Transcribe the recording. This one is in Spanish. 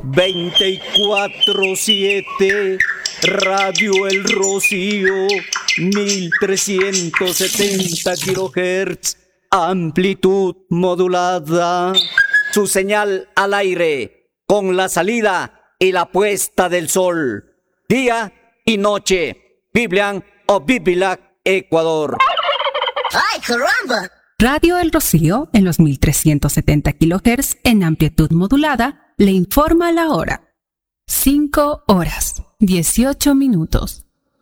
24/7, Radio El Rocío, 1370 kHz, amplitud modulada. Su señal al aire, con la salida y la puesta del sol, día y noche. Biblian o Bibilac, Ecuador. ¡Ay, caramba! Radio El Rocío, en los 1370 kHz en amplitud modulada, le informa la hora. 5 horas, 18 minutos.